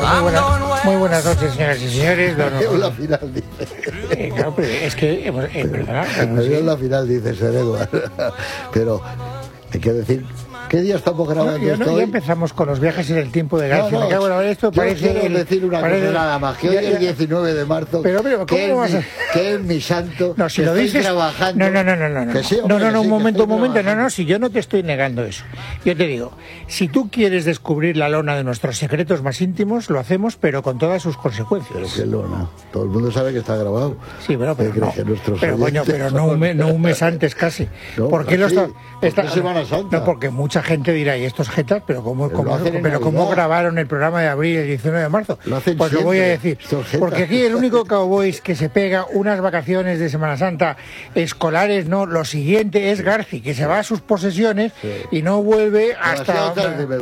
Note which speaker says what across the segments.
Speaker 1: Muy buenas noches, señoras y señores.
Speaker 2: La final dice.
Speaker 1: Claro, pero es que, perdona.
Speaker 2: La final dice Ser Eduard. Pero hay que decir, ¿qué día estamos grabando esto?
Speaker 1: Ya empezamos con los viajes en el tiempo de García. Me cago en la esto parece.
Speaker 2: Yo quiero decir una cosa nada más, que hoy es el 19 de marzo, que es mi santo.
Speaker 1: No, si lo dices.
Speaker 2: Trabajando.
Speaker 1: No, un momento. No, si yo no te estoy negando eso. Yo te digo, si tú quieres descubrir la lona de nuestros secretos más íntimos, lo hacemos, pero con todas sus consecuencias.
Speaker 2: Pero qué lona. Todo el mundo sabe que está grabado.
Speaker 1: Sí, pero no un mes antes casi.
Speaker 2: No,
Speaker 1: ¿Por qué
Speaker 2: Semana Santa?
Speaker 1: No, porque mucha gente dirá, y estos jetas, pero ¿cómo grabaron el programa de abril el 19 de marzo? Pues lo voy a decir. Porque aquí el único cowboys que se pega unas vacaciones de Semana Santa escolares, no, lo siguiente es Garci, que se va a sus posesiones y no vuelve hasta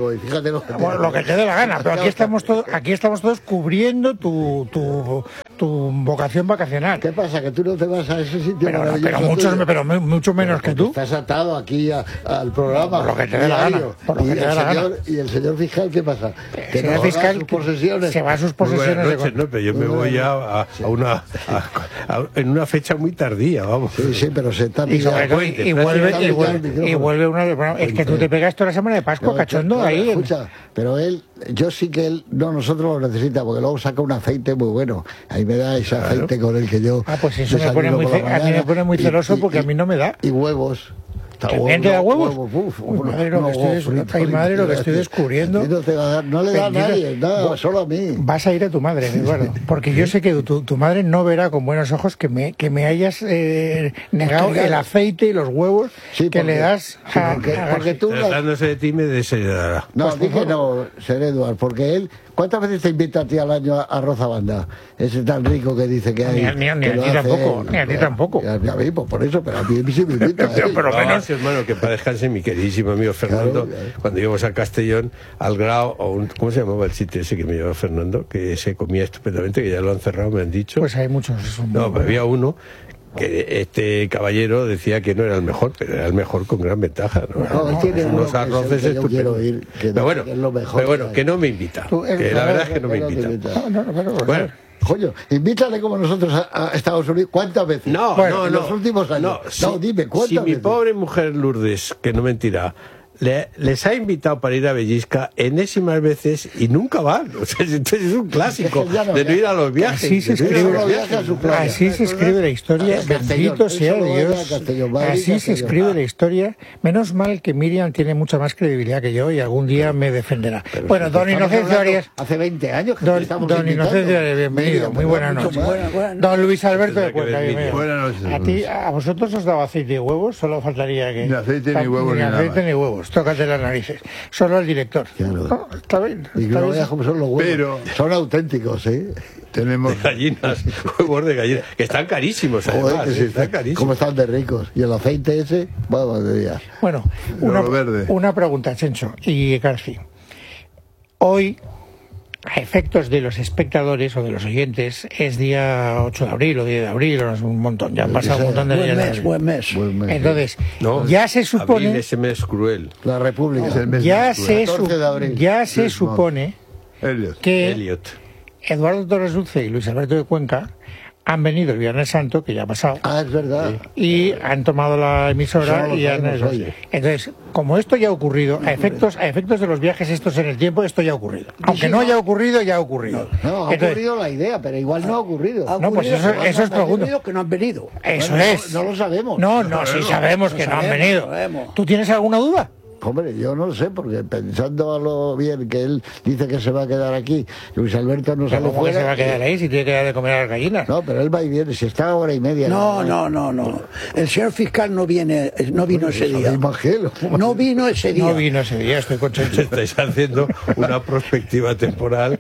Speaker 1: lo que te dé la gana. Pero aquí estamos todos cubriendo tu vocación vacacional.
Speaker 2: ¿Qué pasa? ¿Que tú no te vas a ese sitio?
Speaker 1: Pero mucho menos que tú.
Speaker 2: Estás atado aquí al programa.
Speaker 1: Por lo que te dé la gana.
Speaker 2: ¿Y el señor fiscal qué pasa?
Speaker 1: El señor fiscal se va a sus posesiones.
Speaker 3: No, pero yo me voy ya en una fecha muy tardía, vamos.
Speaker 2: Sí, pero se está
Speaker 1: y vuelve una. Es que tú te pegas toda la semana de Pascua, cachondo, ahí.
Speaker 2: Escucha, pero yo sí que nosotros lo necesita, porque luego saca un aceite muy bueno. Ahí me da ese aceite con el que yo.
Speaker 1: Pues eso a mí me pone muy celoso porque a mí no me da.
Speaker 2: Y huevos.
Speaker 1: ¿También te da huevos? Madre, lo que estoy descubriendo.
Speaker 2: No le da a nadie, nada, solo a mí.
Speaker 1: Vas a ir a tu madre, Eduardo, porque yo sé que tu madre no verá con buenos ojos que me hayas negado el aceite y los huevos que le das a
Speaker 3: porque tú tratándose de ti me desheredará.
Speaker 2: No, dije no, Ser Eduard, porque él. ¿Cuántas veces te invita a ti al año a Rozabanda? Ese tan rico que dice que hay.
Speaker 1: Ni a ti tampoco.
Speaker 2: A mí, pues por eso, pero a mí sí me invita.
Speaker 3: Pero menos, hermano, que para descanse mi queridísimo amigo Fernando, cuando íbamos a Castellón, al Grao, ¿cómo se llamaba el sitio ese que me llevaba Fernando? Que se comía estupendamente, que ya lo han cerrado, me han dicho.
Speaker 1: Pues hay muchos.
Speaker 3: No, pero había uno que este caballero decía que no era el mejor, pero era el mejor con gran ventaja.
Speaker 2: Tiene
Speaker 3: unos arroces estupendos. Pero bueno, que no me invita. Que la verdad es que no me invita. Bueno.
Speaker 2: Coño, invítale como nosotros a Estados Unidos. ¿Cuántas veces?
Speaker 3: No.
Speaker 2: En los últimos años. Dime, ¿cuántas veces?
Speaker 3: Si mi pobre mujer Lourdes, que no mentirá, les ha invitado para ir a Bellisca enésimas veces y nunca van. O sea, entonces es un clásico de no ir a los viajes.
Speaker 1: Así se escribe la historia. Bendito sea Dios. Así se escribe la historia. Menos mal que Miriam tiene mucha más credibilidad que yo y algún día me defenderá. Bueno, don Inocencio Arias.
Speaker 2: Hace 20 años que
Speaker 1: don Inocencio Arias, bienvenido. Muy buenas noches. Don Luis Alberto de Cuenca, bienvenido.
Speaker 4: Buenas noches.
Speaker 1: ¿A vosotros os daba aceite y huevos? Solo faltaría que.
Speaker 4: Ni aceite ni huevos ni
Speaker 1: aceite ni huevos. Tócate las narices. Solo el director.
Speaker 2: Claro.
Speaker 1: Está bien.
Speaker 2: Y que no veas cómo son los huevos.
Speaker 4: Pero
Speaker 2: son auténticos, ¿eh?
Speaker 4: Tenemos
Speaker 3: de gallinas, huevos de gallinas, que están carísimos además. Están carísimos.
Speaker 2: ¿Cómo están de ricos? Y el aceite ese, vamos de día.
Speaker 1: Bueno, una pregunta, Chencho y Garci. Hoy, a efectos de los espectadores o de los oyentes, es día 8 de abril o 10 de abril, o es un montón, ya han pasado un montón de días.
Speaker 2: Buen mes.
Speaker 1: Entonces, ya se supone...
Speaker 3: Abril, ese mes cruel.
Speaker 2: La República.
Speaker 4: Es el mes
Speaker 1: Ya se supone que
Speaker 3: Elliot.
Speaker 1: Eduardo Torres Dulce y Luis Alberto de Cuenca han venido el Viernes Santo, que ya ha pasado.
Speaker 2: Es verdad.
Speaker 1: Y han tomado la emisora y han... Entonces, como esto ya ha ocurrido, a efectos de los viajes estos en el tiempo, esto ya ha ocurrido. Aunque no haya ocurrido, ya ha ocurrido.
Speaker 2: No, ha ocurrido la idea, pero igual no ha ocurrido.
Speaker 1: Pues eso es pregunta.
Speaker 5: Que no han venido.
Speaker 1: Eso es.
Speaker 2: No lo sabemos.
Speaker 1: No, sí sabemos que no han venido. ¿Tú tienes alguna duda?
Speaker 2: Hombre, yo no lo sé, porque pensando a lo bien que él dice que se va a quedar aquí, Luis Alberto no sale fuera.
Speaker 1: ¿Cómo se va a quedar ahí si tiene que dar de comer a las gallinas?
Speaker 2: No, pero él va y viene, si está hora y media.
Speaker 5: No. El señor fiscal no vino ese día. No vino ese día.
Speaker 1: Estoy con Chencho.
Speaker 3: Estáis haciendo una perspectiva temporal.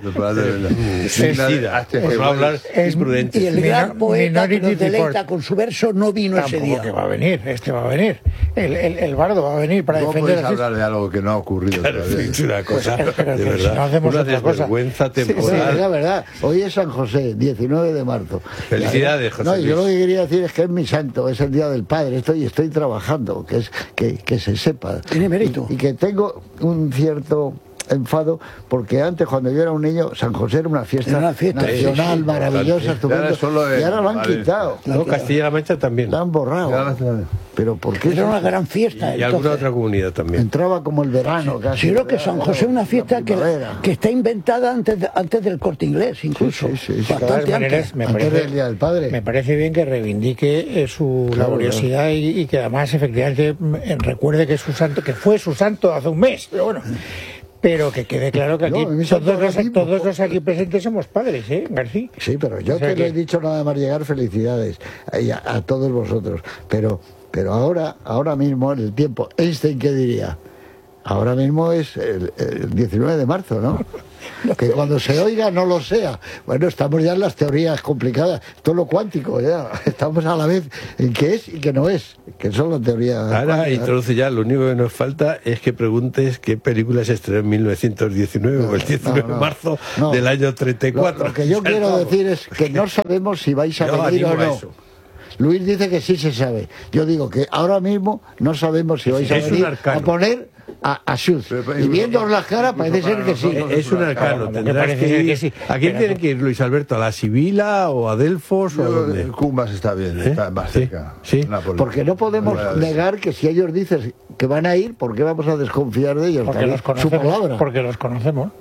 Speaker 3: Por no hablar imprudente.
Speaker 5: Y el gran poeta que nos deleita con su verso no vino ese día.
Speaker 1: Que va a venir, va a venir. El bardo va a venir para defender
Speaker 4: hablar de algo que no ha ocurrido.
Speaker 3: Claro, es una cosa, de verdad,
Speaker 1: si no hacemos
Speaker 3: una
Speaker 1: otra cosa.
Speaker 3: desvergüenza temporal.
Speaker 2: Sí, la verdad. Hoy es San José, 19 de marzo.
Speaker 3: Felicidades, José Luis.
Speaker 2: Yo lo que quería decir es que es mi santo, es el Día del Padre. Estoy trabajando, que se sepa.
Speaker 5: Tiene mérito.
Speaker 2: Y que tengo un cierto enfado, porque antes, cuando yo era un niño, San José era una fiesta nacional, maravillosa, estupenda, y ahora lo han quitado.
Speaker 3: No, Castilla-La Mancha también.
Speaker 2: La han borrado. ¿Pero por qué?
Speaker 5: Era una gran fiesta.
Speaker 3: Y alguna otra comunidad también.
Speaker 2: Entraba como el verano casi.
Speaker 5: Yo creo que San José es una fiesta que está inventada antes del Corte Inglés, incluso. Bastante antes.
Speaker 2: Antes del Día del Padre.
Speaker 1: Me parece bien que reivindique su laboriosidad y que además efectivamente recuerde que fue su santo hace un mes, pero bueno. Pero que quede claro que aquí todos los aquí presentes somos padres, ¿eh, García?
Speaker 2: Sí, pero yo te lo he dicho nada más llegar, felicidades a todos vosotros. Pero ahora mismo, en el tiempo, Einstein, ¿qué diría? Ahora mismo es el 19 de marzo, ¿no? Que cuando se oiga no lo sea. Bueno, estamos ya en las teorías complicadas, todo lo cuántico, ya. Estamos a la vez en qué es y qué no es, que son las teorías.
Speaker 3: Ahora introduce ya, lo único que nos falta es que preguntes qué película se estrenó en 1919 o el 19 de marzo del año 34.
Speaker 2: Lo que yo quiero decir es que no sabemos si vais a venir o no. Luis dice que sí se sabe. Yo digo que ahora mismo no sabemos si vais a venir a poner a Schultz. Y viendo las caras parece ser que sí.
Speaker 3: Es un arcano. Tendrás que ir.
Speaker 1: Sí.
Speaker 3: ¿A quién tiene que ir, Luis Alberto? ¿A la Sibila o a Delfos? ¿O a dónde?
Speaker 4: Cumbas está bien, está más cerca.
Speaker 3: Sí.
Speaker 2: Porque no podemos negar que si ellos dicen que van a ir, ¿por qué vamos a desconfiar de ellos?
Speaker 1: Su palabra. Porque los conocemos.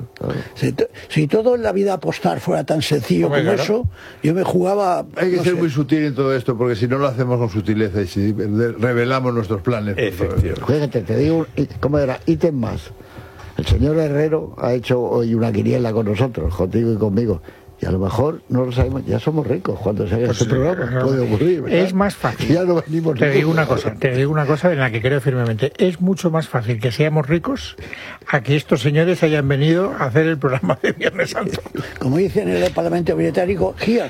Speaker 5: Si todo en la vida apostar fuera tan sencillo como eso, yo me jugaba.
Speaker 4: Hay que ser muy sutil en todo esto, porque si no lo hacemos con sutileza y si revelamos nuestros planes.
Speaker 2: Fíjate, te digo, ¿cómo era? Ítem más. El señor Herrero ha hecho hoy una quiniela con nosotros, contigo y conmigo. Y a lo mejor no lo sabemos, ya somos ricos cuando se haga este programa, puede ocurrir, ¿verdad?
Speaker 1: Es más fácil.
Speaker 2: Ya no venimos.
Speaker 1: Te digo una cosa en la que creo firmemente. Es mucho más fácil que seamos ricos a que estos señores hayan venido a hacer el programa de Viernes Santo.
Speaker 5: Como dicen en el Parlamento Británico, gira.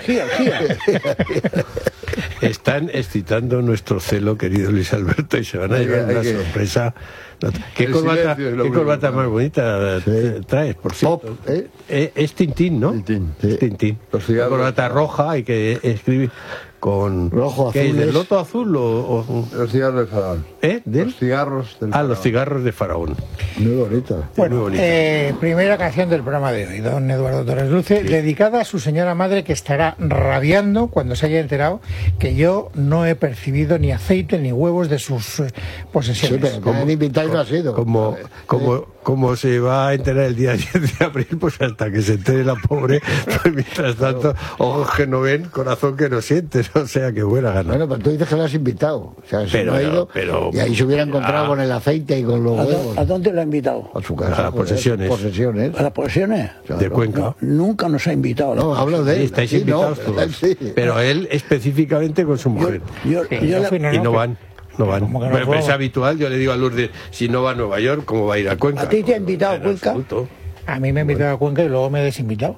Speaker 3: Están excitando nuestro celo, querido Luis Alberto, y se van a llevar una sorpresa. ¿Qué corbata más bonita traes, por cierto? Es Tintín, ¿no? Tintín. La corbata roja y que escribe con...
Speaker 2: Rojo,
Speaker 3: ¿qué es, del loto azul o...?
Speaker 4: Los cigarros del faraón.
Speaker 3: Los cigarros del faraón. Los cigarros de faraón.
Speaker 2: Muy bonita.
Speaker 1: Bueno,
Speaker 3: muy bonita.
Speaker 1: Primera canción del programa de hoy, don Eduardo Torres Dulce, dedicada a su señora madre, que estará rabiando cuando se haya enterado que yo no he percibido ni aceite ni huevos de sus posesiones.
Speaker 2: Sí, pero como han invitado y no ha sido.
Speaker 3: Como se va a enterar el día 10 de abril, pues hasta que se entere la pobre, pues mientras tanto, ojos que no ven, corazón que no sientes, o sea, que buena gana.
Speaker 2: Bueno, pero tú dices que lo has invitado, o sea, si no ha ido, y ahí se hubiera encontrado con el aceite y con los huevos.
Speaker 5: ¿A dónde lo ha invitado?
Speaker 2: A su casa.
Speaker 3: A las posesiones.
Speaker 5: ¿A las posesiones?
Speaker 3: De Cuenca.
Speaker 5: No, nunca nos ha invitado.
Speaker 2: No, hablo de él.
Speaker 3: Sí, estáis invitados todos.
Speaker 2: Sí.
Speaker 3: Pero él específicamente con su mujer. Y no van. No van. Pero es habitual, yo le digo a Lourdes, si no va a Nueva York, ¿cómo va a ir a Cuenca?
Speaker 5: ¿A ti te ha invitado a Cuenca?
Speaker 3: Absoluto.
Speaker 1: A mí me ha invitado a Cuenca y luego me he desinvitado.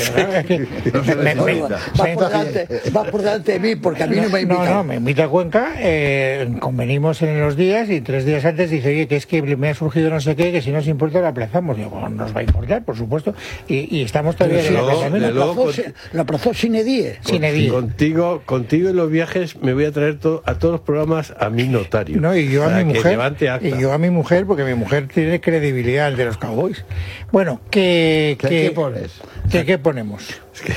Speaker 5: Va por delante de mí, porque a mí no me ha invitado.
Speaker 1: No, me invita a Cuenca, convenimos en los días y 3 días antes dice, oye, que es que me ha surgido no sé qué, que si nos importa lo aplazamos. Digo, bueno, nos va a importar, por supuesto. Y estamos todavía en el aplazamiento.
Speaker 5: Lo aplazó sine die.
Speaker 3: Contigo en los viajes me voy a traer a todos los programas a mi notario.
Speaker 1: No, y yo a mi mujer, porque mi mujer tiene credibilidad ante los cowboys. Bueno, ¿qué
Speaker 2: pones?
Speaker 1: ¿Qué ponemos?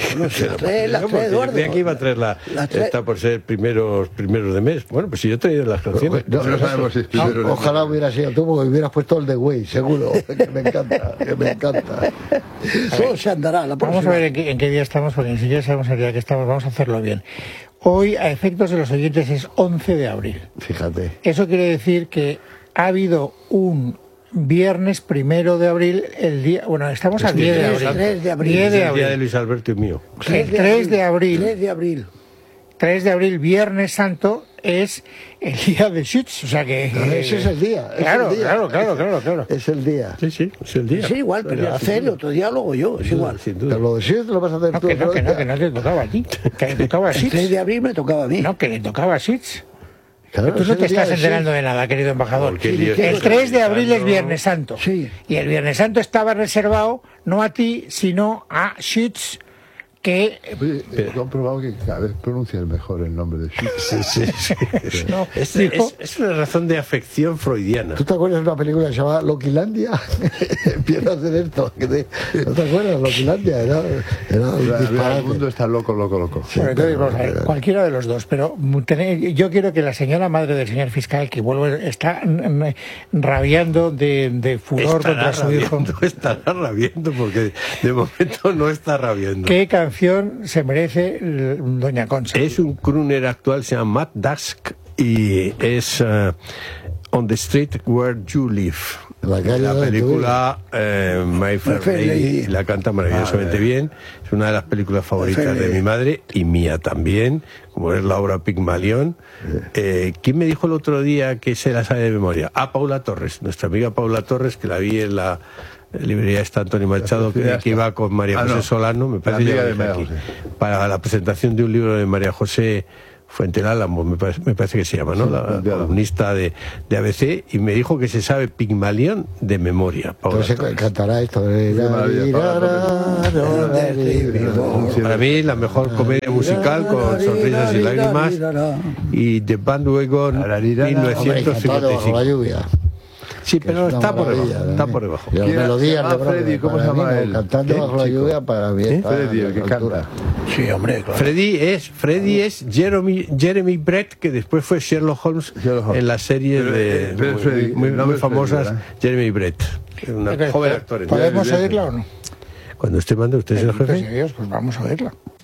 Speaker 3: De aquí iba a traer esta por ser primeros de mes. Bueno, pues si yo he traído las canciones.
Speaker 4: No sabemos si es primero.
Speaker 2: Ojalá hubiera sido tú, porque hubieras puesto el de Way, seguro. Que me encanta.
Speaker 5: Solo se andará la próxima.
Speaker 1: Vamos a ver en qué día estamos, porque ni siquiera sabemos el día que estamos. Vamos a hacerlo bien. Hoy, a efectos de los oyentes, es 11 de abril.
Speaker 2: Fíjate.
Speaker 1: Eso quiere decir que ha habido un viernes 1 de abril, el día... Bueno, estamos a 10 de abril.
Speaker 5: 3 de abril.
Speaker 3: El día de Luis Alberto y mío.
Speaker 1: El 3 de abril.
Speaker 5: 3 de abril,
Speaker 1: Viernes Santo, es el día de Schütz, o sea que...
Speaker 2: ese es el día.
Speaker 1: Claro.
Speaker 2: Es el día.
Speaker 3: Sí, es el día.
Speaker 5: Sí, igual, pero hacer el otro día lo hago yo, es igual.
Speaker 3: Sin duda.
Speaker 2: Pero lo de Schütz lo vas a hacer tú.
Speaker 1: Que no te tocaba a ti, que le tocaba a Schütz.
Speaker 5: El 3 de abril me tocaba a mí.
Speaker 1: No, que le tocaba a Schütz.
Speaker 2: Claro,
Speaker 1: tú no te estás enterando de nada, querido embajador. El 3 de abril es Viernes Santo.
Speaker 5: Sí.
Speaker 1: Y el Viernes Santo estaba reservado no a ti, sino a Schütz, que...
Speaker 4: He comprobado que cada vez pronuncias mejor el nombre de Schiffer.
Speaker 3: Sí. No, es una razón de afección freudiana.
Speaker 2: ¿Tú te acuerdas de una película que se llama Loquilandia? Empieza a hacer esto. ¿No te acuerdas? Loquilandia era
Speaker 4: el mundo está loco.
Speaker 1: Sí, bueno, entonces, vamos a ver, cualquiera de los dos, pero yo quiero que la señora madre del señor fiscal, que está rabiando de furor contra su hijo.
Speaker 3: Estará rabiando porque de momento no está rabiando.
Speaker 1: ¿Qué canción se merece doña Concha?
Speaker 3: Es un crooner actual, se llama Matt Dusk y es On the Street Where You Live. La película My Fair Lady, la canta maravillosamente bien. Es una de las películas favoritas de mi madre y mía también, como es la obra Pigmalión. ¿Quién me dijo el otro día que se la sabe de memoria? Paula Torres, nuestra amiga Paula Torres, que la vi en la librería está Antonio Machado, que iba con María José Solano, me parece que aquí, para la presentación de un libro de María José Fuente Álamo, me parece que se llama, ¿no? La columnista de ABC, y me dijo que se sabe Pigmalión de memoria.
Speaker 2: Entonces cantará esto.
Speaker 3: Para mí la mejor comedia musical con sonrisas y lágrimas, y The Bandwagon 1955.
Speaker 2: La lluvia.
Speaker 3: Sí, pero está por debajo. Está por debajo.
Speaker 2: La melodía de
Speaker 4: Freddy, ¿cómo se llama él?
Speaker 2: Cantando bajo la lluvia para mí.
Speaker 4: Freddy, el que canta.
Speaker 5: Sí, hombre, claro.
Speaker 3: Freddy es Jeremy Brett, que después fue Sherlock Holmes en las series muy famosas. Jeremy Brett, una joven actor.
Speaker 1: ¿Podemos oírla o no?
Speaker 3: Cuando usted mande, usted es el jefe.
Speaker 1: Pues vamos a oírla.